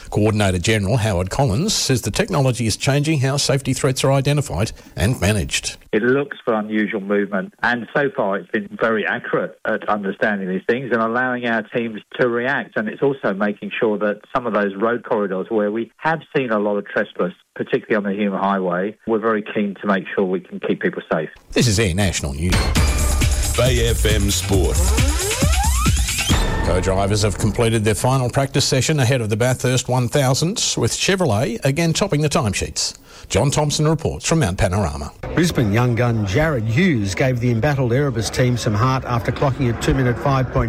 Coordinator General Howard Collins says the technology is changing how safety threats are identified and managed. It looks for unusual movement, and so far it's been very accurate at understanding these things and allowing our teams to react. And it's also making sure that some of those road corridors where we have seen a lot of trespass, particularly on the Hume Highway, we're very keen to make sure we can keep people safe. This is Air National News. Bay FM Sport. Co-drivers have completed their final practice session ahead of the Bathurst 1000, with Chevrolet again topping the timesheets. John Thompson reports from Mount Panorama. Brisbane young gun Jared Hughes gave the embattled Erebus team some heart after clocking at 2 minute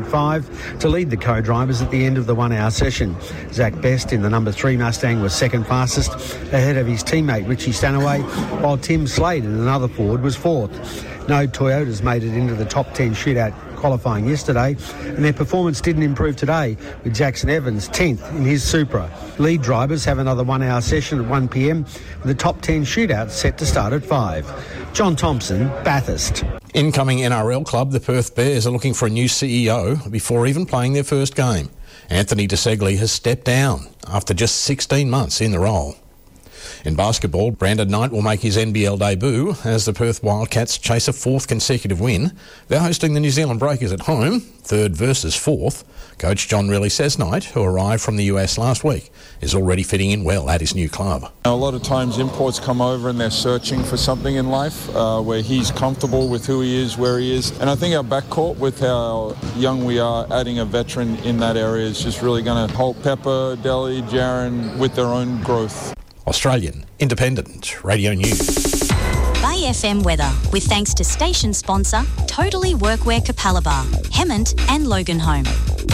5.5 to lead the co-drivers at the end of the 1 hour session. Zach Best in the number 3 Mustang was second fastest, ahead of his teammate Richie Stanaway, while Tim Slade in another Ford was fourth. No Toyotas made it into the top 10 shootout qualifying yesterday, and their performance didn't improve today, with Jackson Evans 10th in his Supra. Lead drivers have another 1 hour session at 1 p.m, with the top 10 shootout set to start at 5. John Thompson, Bathurst. Incoming NRL club, the Perth Bears, are looking for a new CEO before even playing their first game. Anthony DeSegli has stepped down after just 16 months in the role. In basketball, Brandon Knight will make his NBL debut as the Perth Wildcats chase a fourth consecutive win. They're hosting the New Zealand Breakers at home, third versus fourth. Coach John Riley says Knight, who arrived from the US last week, is already fitting in well at his new club. A lot of times imports come over and they're searching for something in life where he's comfortable with who he is, where he is. And I think our backcourt, with how young we are, adding a veteran in that area is just really going to help Pepper, Delhi, Jaron with their own growth. Australian Independent Radio News. Bay FM weather, with thanks to station sponsor Totally Workwear Capalaba, Hemmant and Loganholme.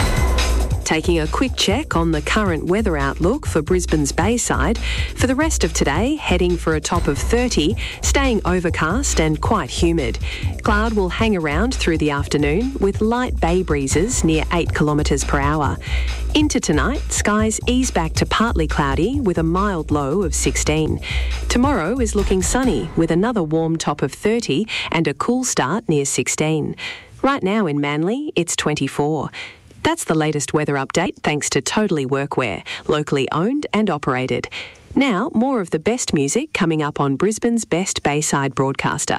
Taking a quick check on the current weather outlook for Brisbane's Bayside. For the rest of today, heading for a top of 30, staying overcast and quite humid. Cloud will hang around through the afternoon with light bay breezes near 8 kilometres per hour. Into tonight, skies ease back to partly cloudy with a mild low of 16. Tomorrow is looking sunny with another warm top of 30 and a cool start near 16. Right now in Manly, it's 24. That's the latest weather update thanks to Totally Workwear, locally owned and operated. Now, more of the best music coming up on Brisbane's best Bayside broadcaster,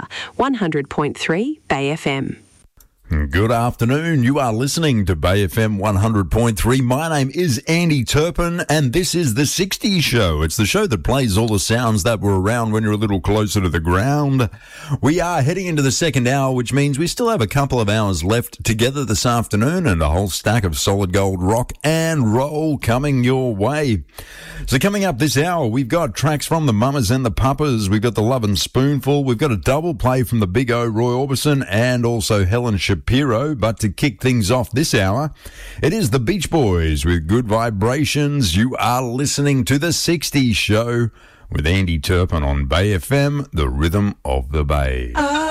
100.3 Bay FM. Good afternoon. You are listening to Bay FM 100.3. My name is Andy Turpin, and this is The 60s Show. It's the show that plays all the sounds that were around when you're a little closer to the ground. We are heading into the second hour, which means we still have a couple of hours left together this afternoon and a whole stack of solid gold rock and roll coming your way. So coming up this hour, we've got tracks from the Mamas and the Papas. We've got the Love and Spoonful. We've got a double play from the Big O, Roy Orbison, and also Helen Shapiro. But to kick things off this hour, it is the Beach Boys with Good Vibrations. You are listening to The 60s Show with Andy Turpin on Bay FM, the rhythm of the Bay.